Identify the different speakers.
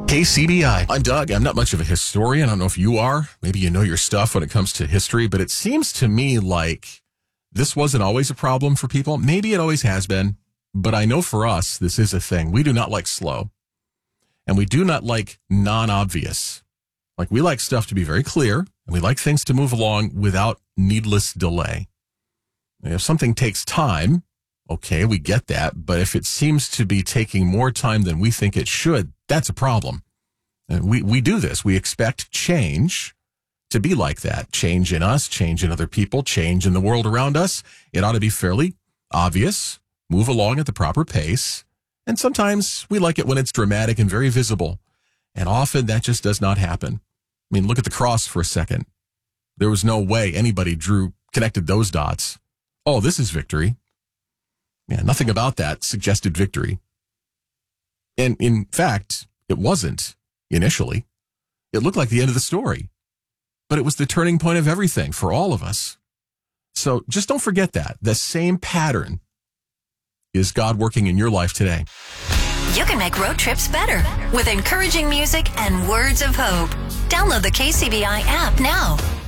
Speaker 1: KCBI. I'm Doug. I'm not much of a historian. I don't know if you are. Maybe you know your stuff when it comes to history, but it seems to me like this wasn't always a problem for people. Maybe it always has been, but I know for us, this is a thing. We do not like slow, and we do not like non-obvious. Like, we like stuff to be very clear, and we like things to move along without needless delay. If something takes time, okay, we get that, but if it seems to be taking more time than we think it should, that's a problem. And we do this. We expect change to be like that. Change in us, change in other people, change in the world around us. It ought to be fairly obvious, move along at the proper pace. And sometimes we like it when it's dramatic and very visible. And often that just does not happen. I mean, look at the cross for a second. There was no way anybody connected those dots. Oh, this is victory. Yeah, nothing about that suggested victory. And in fact, it wasn't initially. It looked like the end of the story. But it was the turning point of everything for all of us. So just don't forget that. The same pattern is God working in your life today.
Speaker 2: You can make road trips better with encouraging music and words of hope. Download the KCBI app now.